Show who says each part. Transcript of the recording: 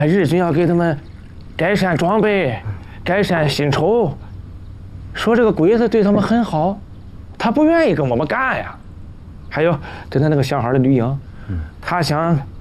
Speaker 1: 日军要给他们改善装备、改善薪酬，说这个鬼子对他们很好，他不愿意跟我们干呀。还有，就他那个小孩的绿营，他想